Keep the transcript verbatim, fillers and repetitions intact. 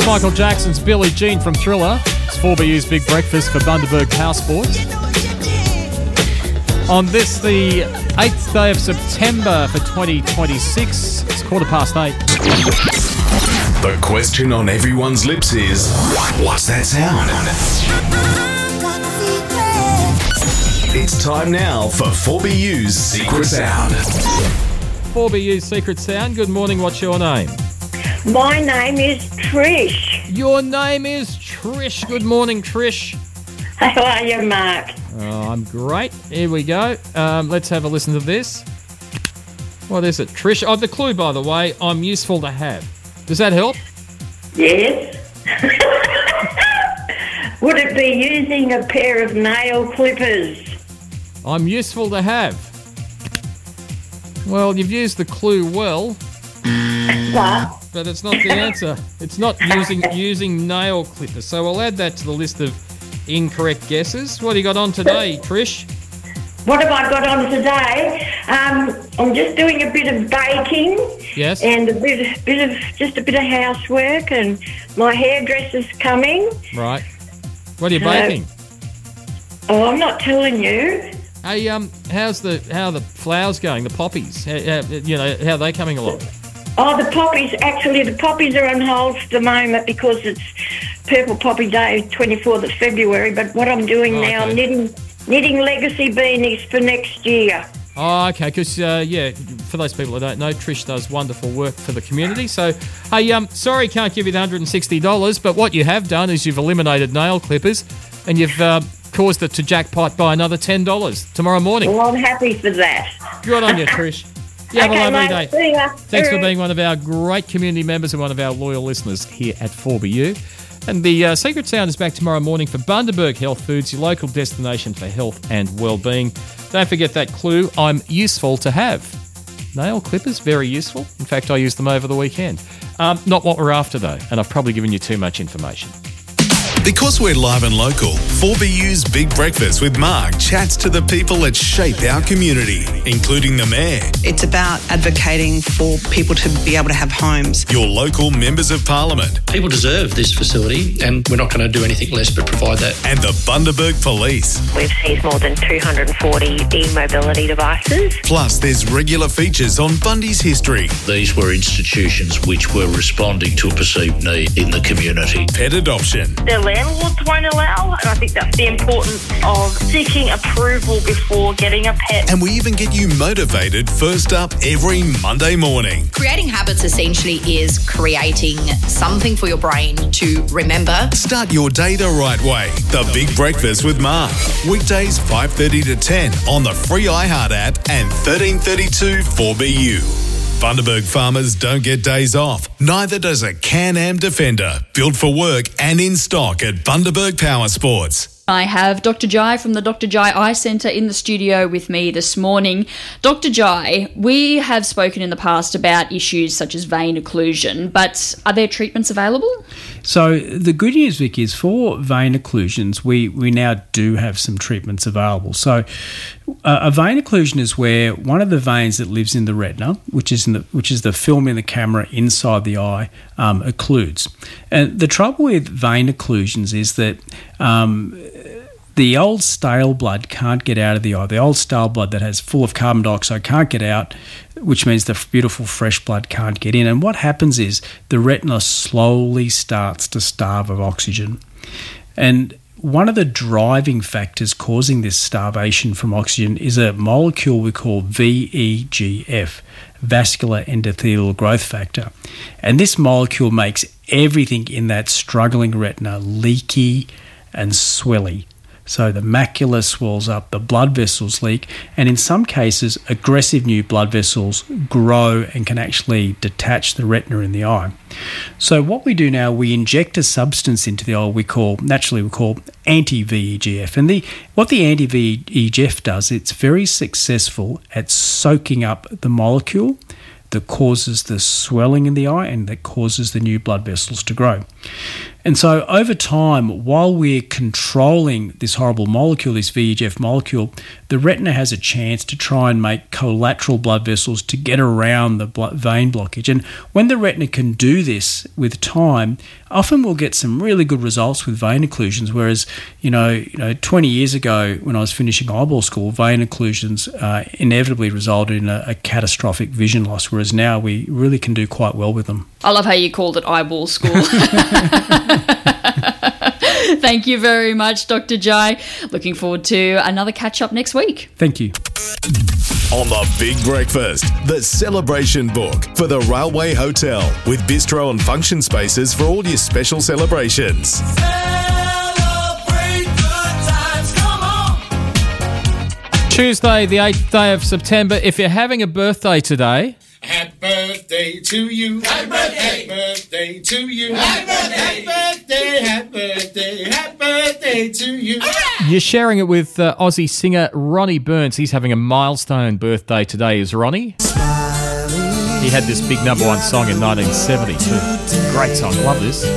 Michael Jackson's Billie Jean from Thriller. It's four B U's Big Breakfast for Bundaberg Power Sports. On this, the eighth day of September for twenty twenty-six, it's quarter past eight. The question on everyone's lips is, what's that sound? It's time now for four B U's Secret Sound. four B U's Secret Sound. Good morning, what's your name? My name is Trish. Your name is Trish. Good morning, Trish. How are you, Mark? Oh, I'm great. Here we go. Um, let's have a listen to this. What is it, Trish? Oh, the clue, by the way, I'm useful to have. Does that help? Yes. Would it be using a pair of nail clippers? I'm useful to have. Well, you've used the clue well, What? but it's not the answer. It's not using using nail clippers. So we'll add that to the list of incorrect guesses. What have you got on today, Trish? What have I got on today? Um, I'm just doing a bit of baking. Yes. And a bit, bit of just a bit of housework, and my hairdresser's coming. Right. What are you So- baking? Oh, I'm not telling you. Hey, um, how's the how the flowers going? The poppies, how, how, you know, how are they coming along? Oh, the poppies, actually, the poppies are on hold for the moment because it's Purple Poppy Day, twenty-fourth of February. But what I'm doing Oh, now, okay. I'm knitting, knitting legacy beanies for next year. Oh, okay. Because uh, yeah, for those people that don't know, Trish does wonderful work for the community. So, hey, um, sorry, can't give you the one hundred and sixty dollars, but what you have done is you've eliminated nail clippers, and you've uh, caused it to jackpot by another ten dollars tomorrow morning. Well, I'm happy for that. Good on you, Trish. You have Okay, a lovely mate, day. see ya. Thanks for Bye. being one of our great community members and one of our loyal listeners here at four B U. And the uh, Secret Sound is back tomorrow morning for Bundaberg Health Foods, your local destination for health and well-being. Don't forget that clue, I'm useful to have. Nail clippers, very useful. In fact, I used them over the weekend. Um, not what we're after, though, and I've probably given you too much information. Because we're live and local, four B U's Big Breakfast with Mark chats to the people that shape our community, including the Mayor, It's about advocating for people to be able to have homes. your local members of Parliament, People deserve this facility, and we're not going to do anything less but provide that. and the Bundaberg Police. We've seized more than two hundred forty e-mobility devices. Plus, there's regular features on Bundy's history, These were institutions which were responding to a perceived need in the community. pet adoption, The landlords won't allow, and I think that's the importance of seeking approval before getting a pet. and we even get you motivated first up every Monday morning. Creating habits essentially is creating something for your brain to remember. Start your day the right way. The Big Breakfast with Mark. Weekdays five thirty to ten on the free iHeart app and thirteen thirty-two four B U. Bundaberg farmers don't get days off. Neither does a Can-Am Defender. Built for work and in stock at Bundaberg Power Sports. I have Doctor Jai from the Doctor Jai Eye Centre in the studio with me this morning. Doctor Jai, we have spoken in the past about issues such as vein occlusion, but are there treatments available? So the good news, Vic, is for vein occlusions, we, we now do have some treatments available. So uh, a vein occlusion is where one of the veins that lives in the retina, which is in the which is the film in the camera inside the eye, um, occludes. And the trouble with vein occlusions is that um, the old stale blood can't get out of the eye. The old stale blood that has full of carbon dioxide can't get out, which means the beautiful fresh blood can't get in. And what happens is the retina slowly starts to starve of oxygen. And one of the driving factors causing this starvation from oxygen is a molecule we call V E G F, vascular endothelial growth factor. And this molecule makes everything in that struggling retina leaky and swelly. So the macula swells up, the blood vessels leak, and in some cases, aggressive new blood vessels grow and can actually detach the retina in the eye. So what we do now, we inject a substance into the eye we call, naturally we call anti-V E G F. And the what the anti-V E G F does, it's very successful at soaking up the molecule that causes the swelling in the eye and that causes the new blood vessels to grow. And so over time, while we're controlling this horrible molecule, this V E G F molecule, the retina has a chance to try and make collateral blood vessels to get around the blood vein blockage. And when the retina can do this with time, often we'll get some really good results with vein occlusions, whereas, you know, you know, twenty years ago when I was finishing eyeball school, vein occlusions uh, inevitably resulted in a, a catastrophic vision loss, whereas now we really can do quite well with them. I love how you called it eyeball school. Thank you very much, Doctor Jai. Looking forward to another catch-up next week. Thank you. On The Big Breakfast, the celebration book for the Railway Hotel with bistro and function spaces for all your special celebrations. Celebrate good times, come on. Tuesday, the eighth day of September. If you're having a birthday today... Happy birthday to you. Happy birthday. Happy birthday to you. Happy birthday. Happy birthday. Happy birthday. Happy birthday to you. You're sharing it with uh, Aussie singer Ronnie Burns. He's having a milestone birthday today, is Ronnie? He had this big number one song in nineteen seventy too. Great song. Love this.